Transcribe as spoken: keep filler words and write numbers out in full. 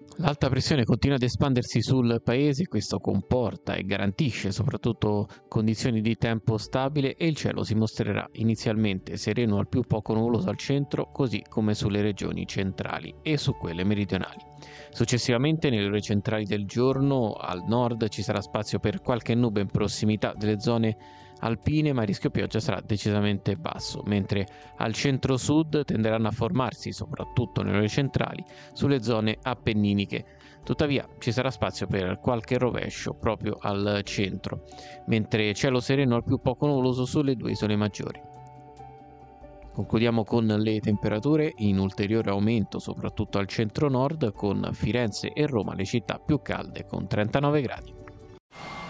L'alta pressione continua ad espandersi sul paese, questo comporta e garantisce soprattutto condizioni di tempo stabile e il cielo si mostrerà inizialmente sereno al più poco nuvoloso al centro, così come sulle regioni centrali e su quelle meridionali. Successivamente, nelle ore centrali del giorno, al nord ci sarà spazio per qualche nube in prossimità delle zone alpine, ma il rischio pioggia sarà decisamente basso, mentre al centro-sud tenderanno a formarsi, soprattutto nelle ore centrali, sulle zone appenniniche. Tuttavia ci sarà spazio per qualche rovescio proprio al centro, mentre cielo sereno al più poco nuvoloso sulle due isole maggiori. Concludiamo con le temperature in ulteriore aumento soprattutto al centro-nord, con Firenze e Roma le città più calde con trentanove gradi.